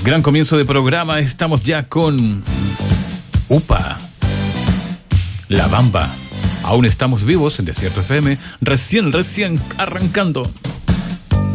Gran comienzo de programa, estamos ya con UPA, La Bamba. Aún estamos vivos en Desierto FM, recién arrancando.